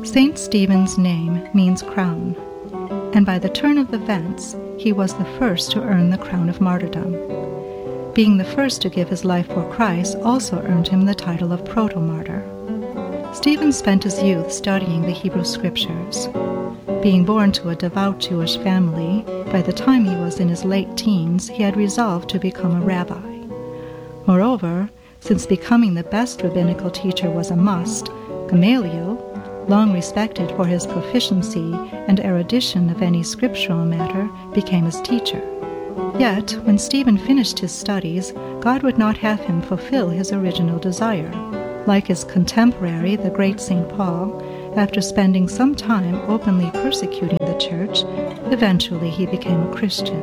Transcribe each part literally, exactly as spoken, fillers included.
Saint Stephen's name means crown, and by the turn of events, he was the first to earn the crown of martyrdom. Being the first to give his life for Christ also earned him the title of proto-martyr. Stephen spent his youth studying the Hebrew Scriptures. Being born to a devout Jewish family, by the time he was in his late teens, he had resolved to become a rabbi. Moreover, since becoming the best rabbinical teacher was a must, Gamaliel, long respected for his proficiency and erudition of any scriptural matter, became his teacher. Yet, when Stephen finished his studies, God would not have him fulfill his original desire. Like his contemporary, the great Saint Paul, after spending some time openly persecuting the church, eventually he became a Christian.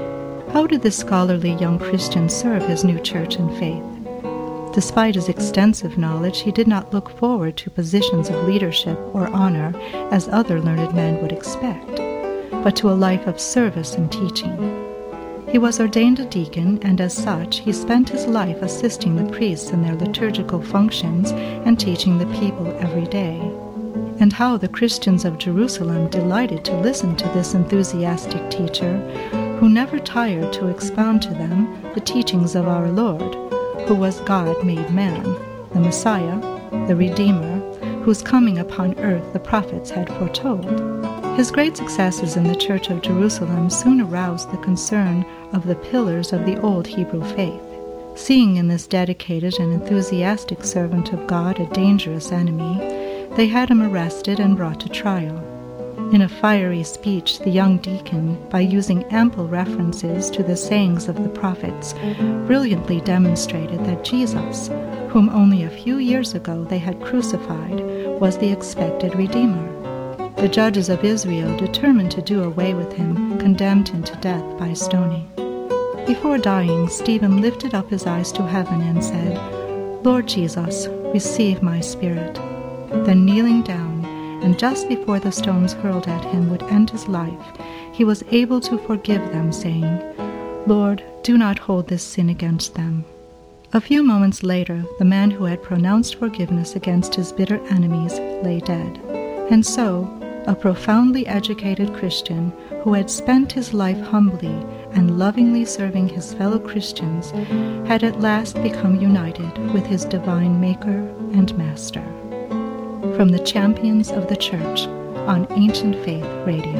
How did this scholarly young Christian serve his new church and faith? Despite his extensive knowledge, he did not look forward to positions of leadership or honor as other learned men would expect, but to a life of service and teaching. He was ordained a deacon, and as such, he spent his life assisting the priests in their liturgical functions and teaching the people every day. And how the Christians of Jerusalem delighted to listen to this enthusiastic teacher, who never tired to expound to them the teachings of our Lord, who was God made man, the Messiah, the Redeemer, whose coming upon earth the prophets had foretold. His great successes in the Church of Jerusalem soon aroused the concern of the pillars of the old Hebrew faith. Seeing in this dedicated and enthusiastic servant of God a dangerous enemy, they had him arrested and brought to trial. In a fiery speech, the young deacon, by using ample references to the sayings of the prophets, brilliantly demonstrated that Jesus, whom only a few years ago they had crucified, was the expected Redeemer. The judges of Israel, determined to do away with him, condemned him to death by stoning. Before dying, Stephen lifted up his eyes to heaven and said, "Lord Jesus, receive my spirit." Then kneeling down, and just before the stones hurled at him would end his life, he was able to forgive them, saying, "Lord, do not hold this sin against them." A few moments later, the man who had pronounced forgiveness against his bitter enemies lay dead. And so, a profoundly educated Christian who had spent his life humbly and lovingly serving his fellow Christians had at last become united with his divine Maker and Master. From the Champions of the Church on Ancient Faith Radio.